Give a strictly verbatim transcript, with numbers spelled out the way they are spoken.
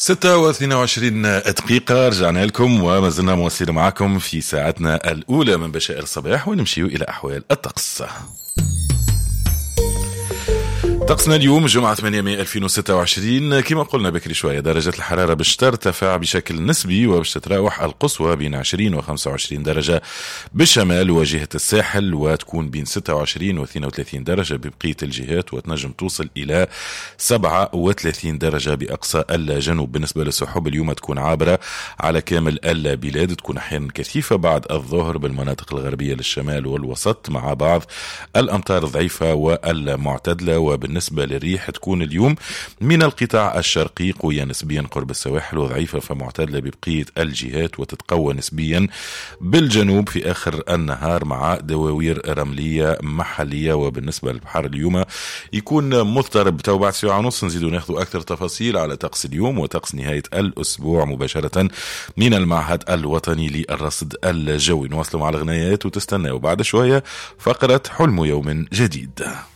ستة واثنين وعشرين دقيقة رجعنا لكم وما زلنا مواصلين معكم في ساعتنا الأولى من بشائر الصباح، ونمشي إلى أحوال الطقس. طقسنا اليوم الجمعة ثمانية مايو ألفين وستة وعشرين كما قلنا بكري شوية، درجة الحرارة باش ترتفع بشكل نسبي وباش تتراوح القصوى بين عشرين وخمسة وعشرين درجة بالشمال وجهة الساحل، وتكون بين ستة وعشرين واثنين وثلاثين درجة ببقية الجهات، وتنجم توصل إلى سبعة وثلاثين درجة بأقصى الجنوب. بالنسبة للسحب اليوم تكون عابرة على كامل البلاد، تكون أحيانا كثيفة بعد الظهر بالمناطق الغربية للشمال والوسط مع بعض الأمطار الضعيفة والمعتدلة. وبالنسبة بالنسبة للريح تكون اليوم من القطاع الشرقي قوية نسبيا قرب السواحل وضعيفة فمعتدلة ببقية الجهات، وتتقوى نسبيا بالجنوب في آخر النهار مع دواوير رملية محلية. وبالنسبة للبحر اليوم يكون مضطرب. تو بعد ساعة ونص نزيدوا ناخذوا أكثر تفاصيل على طقس اليوم وطقس نهاية الأسبوع مباشرة من المعهد الوطني للرصد الجوي. نواصلوا مع الغنايات وتستناوا بعد شوية فقرة حلم يوم جديد.